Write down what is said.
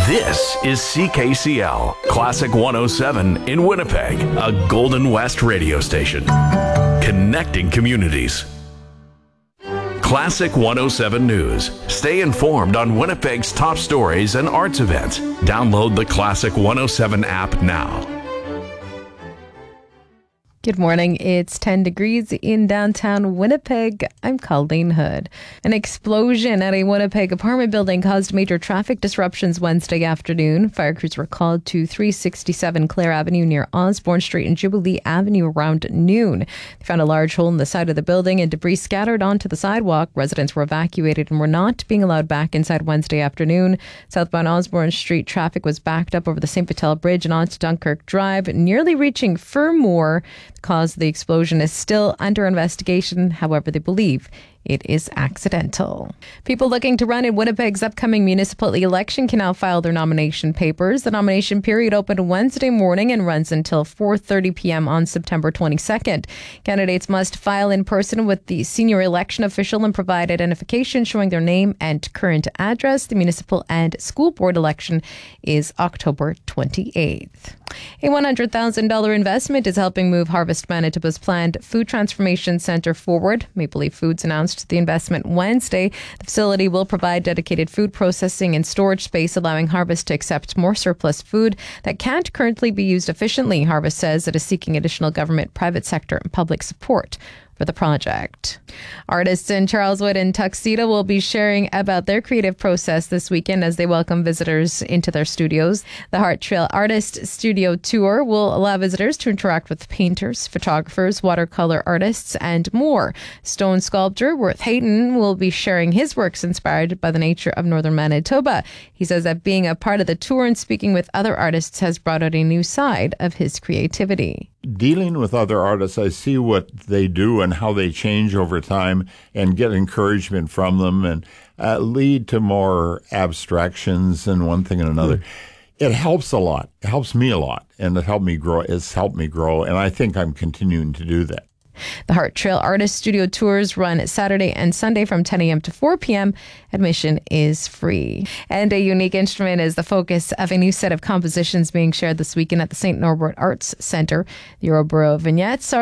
This is CKCL, Classic 107 in Winnipeg, a Golden West radio station. Connecting communities. Classic 107 News. Stay informed on Winnipeg's top stories and arts events. Download the Classic 107 app now. Good morning. It's 10 degrees in downtown Winnipeg. I'm Colleen Hood. An explosion at a Winnipeg apartment building caused major traffic disruptions Wednesday afternoon. Fire crews were called to 367 Clare Avenue near Osborne Street and Jubilee Avenue around noon. They found a large hole in the side of the building and debris scattered onto the sidewalk. Residents were evacuated and were not being allowed back inside Wednesday afternoon. Southbound Osborne Street traffic was backed up over the St. Patel Bridge and onto Dunkirk Drive, nearly reaching Fermor. The cause of the explosion is still under investigation. However, they believe it is accidental. People looking to run in Winnipeg's upcoming municipal election can now file their nomination papers. The nomination period opened Wednesday morning and runs until 4:30 p.m. on September 22nd. Candidates must file in person with the senior election official and provide identification showing their name and current address. The municipal and school board election is October 28th. A $100,000 investment is helping move Harvest Manitoba's planned food transformation centre forward. Maple Leaf Foods announced the investment Wednesday. The facility will provide dedicated food processing and storage space, allowing Harvest to accept more surplus food that can't currently be used efficiently. Harvest says it is seeking additional government, private sector and public support for the project. Artists in Charleswood and Tuxedo will be sharing about their creative process this weekend as they welcome visitors into their studios. The Heart Trail Artist Studio Tour will allow visitors to interact with painters, photographers, watercolor artists, and more. Stone sculptor Worth Hayton will be sharing his works inspired by the nature of northern Manitoba. He says that being a part of the tour and speaking with other artists has brought out a new side of his creativity. Dealing with other artists, I see what they do and how they change over time and get encouragement from them and lead to more abstractions and one thing and another. It helps a lot. It helps me a lot, and it helped me grow. It's helped me grow, and I think I'm continuing to do that. The Heart Trail Artist Studio Tours run Saturday and Sunday from 10 a.m. to 4 p.m. Admission is free. And a unique instrument is the focus of a new set of compositions being shared this weekend at the St. Norbert Arts Centre. The Euroboro vignettes are